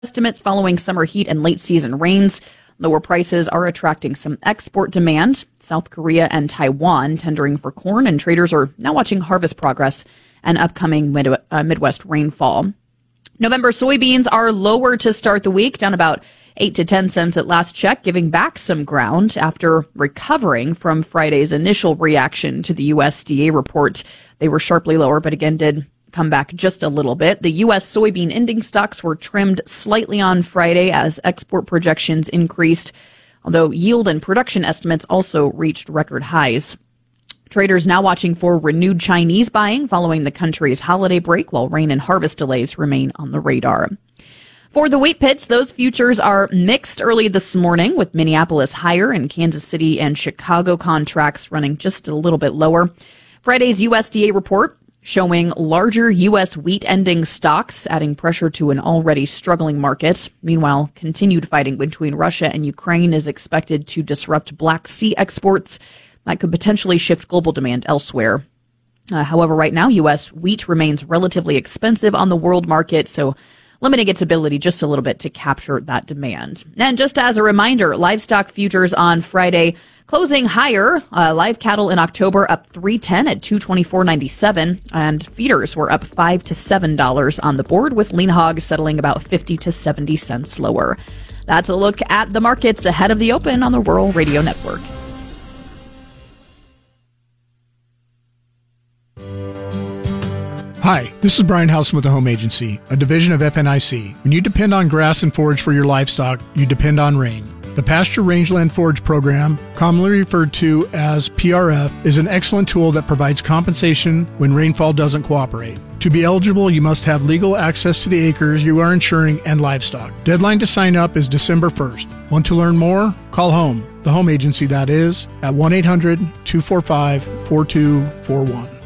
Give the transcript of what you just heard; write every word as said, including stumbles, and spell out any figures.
estimates following summer heat and late season rains. Lower prices are attracting some export demand. South Korea and Taiwan tendering for corn, and traders are now watching harvest progress and upcoming mid- uh, Midwest rainfall. November soybeans are lower to start the week, down about eight to ten cents at last check, giving back some ground after recovering from Friday's initial reaction to the U S D A report. They were sharply lower, but again did come back just a little bit. The U S soybean ending stocks were trimmed slightly on Friday as export projections increased, although yield and production estimates also reached record highs. Traders now watching for renewed Chinese buying following the country's holiday break, while rain and harvest delays remain on the radar. For the wheat pits, those futures are mixed early this morning, with Minneapolis higher and Kansas City and Chicago contracts running just a little bit lower. Friday's U S D A report showing larger U S wheat ending stocks, adding pressure to an already struggling market. Meanwhile, continued fighting between Russia and Ukraine is expected to disrupt Black Sea exports that could potentially shift global demand elsewhere. Uh, however, right now, U S wheat remains relatively expensive on the world market, so limiting its ability just a little bit to capture that demand. And just as a reminder, livestock futures on Friday closing higher. Uh, live cattle in October up three ten at two twenty-four ninety-seven, and feeders were up five to seven dollars on the board, with lean hogs settling about fifty to seventy cents lower. That's a look at the markets ahead of the open on the Rural Radio Network. Hi, this is Brian Housen with the Home Agency, a division of F N I C. When you depend on grass and forage for your livestock, you depend on rain. The Pasture Rangeland Forage Program, commonly referred to as P R F, is an excellent tool that provides compensation when rainfall doesn't cooperate. To be eligible, you must have legal access to the acres you are insuring and livestock. Deadline to sign up is December first. Want to learn more? Call HOME, the Home Agency that is, at one eight hundred two four five four two four one.